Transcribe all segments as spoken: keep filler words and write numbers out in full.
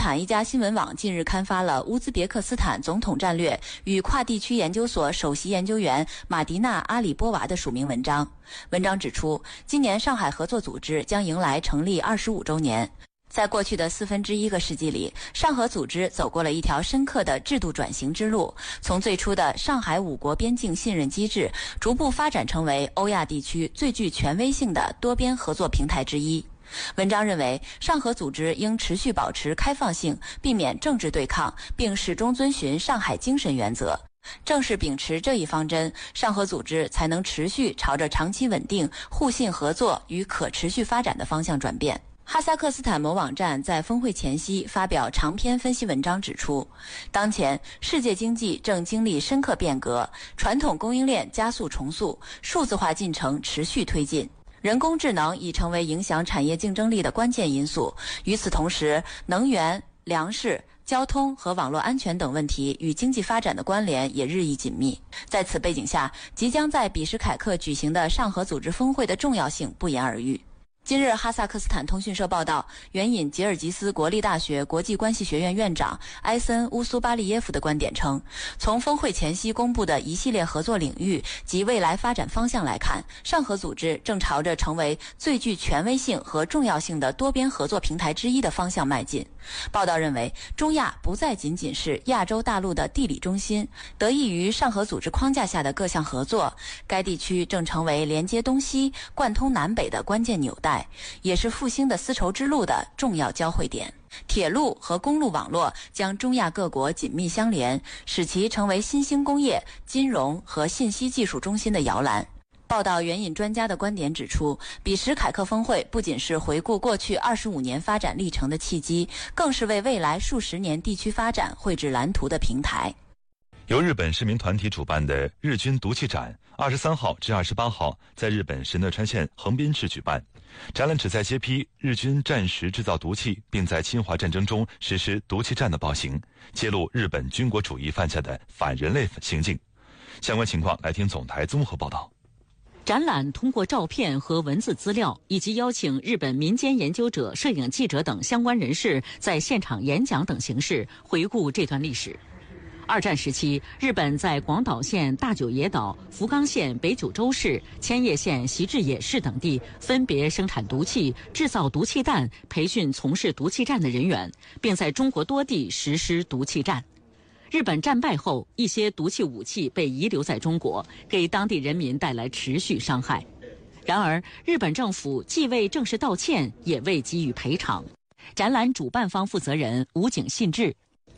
坦一家新闻网近日刊发了乌兹别克斯坦总统战略与跨地区研究所首席研究员马迪娜·阿里波娃的署名文章。文章指出，今年上海合作组织将迎来成立二十五周年。在过去的四分之一个世纪里，上合组织走过了一条深刻的制度转型之路，从最初的上海五国边境信任机制，逐步发展成为欧亚地区最具权威性的多边合作平台之一。文章认为，上合组织应持续保持开放性，避免政治对抗，并始终遵循上海精神原则。正是秉持这一方针，上合组织才能持续朝着长期稳定、互信合作与可持续发展的方向转变。哈萨克斯坦某网站在峰会前夕发表长篇分析文章指出，当前世界经济正经历深刻变革，传统供应链加速重塑，数字化进程持续推进，人工智能已成为影响产业竞争力的关键因素。与此同时，能源、粮食、交通和网络安全等问题与经济发展的关联也日益紧密。在此背景下，即将在比什凯克举行的上合组织峰会的重要性不言而喻。今日，哈萨克斯坦通讯社报道，援引吉尔吉斯国立大学国际关系学院院长埃森乌苏巴利耶夫的观点称，从峰会前夕公布的一系列合作领域及未来发展方向来看，上合组织正朝着成为最具权威性和重要性的多边合作平台之一的方向迈进。报道认为，中亚不再仅仅是亚洲大陆的地理中心，得益于上合组织框架下的各项合作，该地区正成为连接东西、贯通南北的关键纽带，也是复兴的丝绸之路的重要交汇点。铁路和公路网络将中亚各国紧密相连，使其成为新兴工业、金融和信息技术中心的摇篮。报道援引专家的观点指出，比什凯克峰会不仅是回顾过去二十五年发展历程的契机，更是为未来数十年地区发展绘制蓝图的平台。 由日本市民团体主办的日军毒气展，二十三号至二十八号在日本神奈川县横滨市举办。展览旨在揭批日军战时制造毒气，并在侵华战争中实施毒气战的暴行，揭露日本军国主义犯下的反人类行径。相关情况，来听总台综合报道。 展览通过照片和文字资料，以及邀请日本民间研究者、摄影记者等相关人士在现场演讲等形式回顾这段历史。二战时期，日本在广岛县大久野岛、福冈县北九州市、千叶县习志野市等地分别生产毒气、制造毒气弹、培训从事毒气战的人员，并在中国多地实施毒气战。日本战败后，一些毒气武器被遗留在中国，给当地人民带来持续伤害。然而，日本政府既未正式道歉，也未给予赔偿。展览主办方负责人武井信治。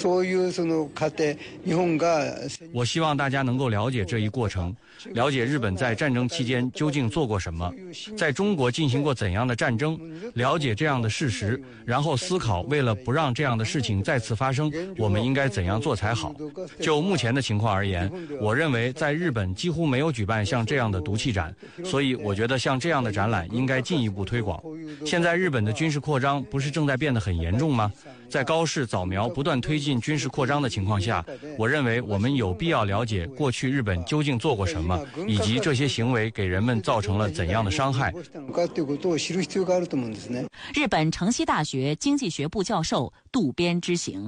我希望大家能够了解这一过程，了解日本在战争期间究竟做过什么，在中国进行过怎样的战争，了解这样的事实，然后思考为了不让这样的事情再次发生，我们应该怎样做才好。就目前的情况而言，我认为在日本几乎没有举办像这样的毒气展，所以我觉得像这样的展览应该进一步推广。现在日本的军事扩张不是正在变得很严重吗？在高市早苗不断推进军事扩张的情况下，我认为我们有必要了解过去日本究竟做过什么，以及这些行为给人们造成了怎样的伤害。 日本城西大学经济学部教授渡边之行。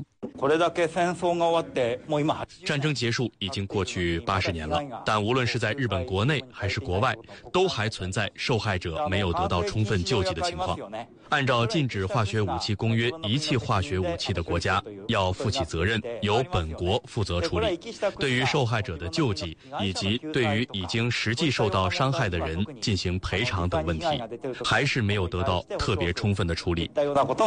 战争结束已经过去八十年了，但无论是在日本国内还是国外，都还存在受害者没有得到充分救济的情况。按照禁止化学武器公约，遗弃化学武器的国家要负起责任，由本国负责处理。对于受害者的救济，以及对于已经实际受到伤害的人进行赔偿等问题，还是没有得到特别充分的处理。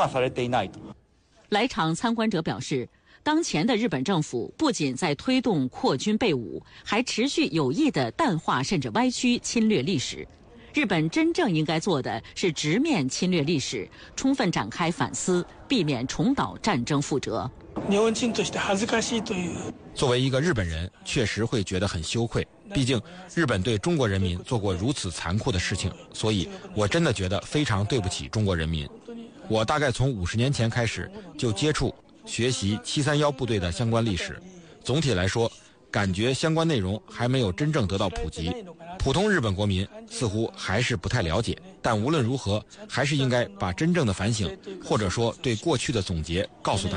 来场参观者表示，当前的日本政府不仅在推动扩军备武，还持续有意地淡化甚至歪曲侵略历史。日本真正应该做的是直面侵略历史，充分展开反思，避免重蹈战争覆辙。 作为一个日本人，确实会觉得很羞愧，毕竟日本对中国人民做过如此残酷的事情，所以我真的觉得非常对不起中国人民。我大概从五十年前开始就接触学习七三一部队的相关历史，总体来说感觉相关内容还没有真正得到普及，普通日本国民似乎还是不太了解。但无论如何，还是应该把真正的反省，或者说对过去的总结告诉大家。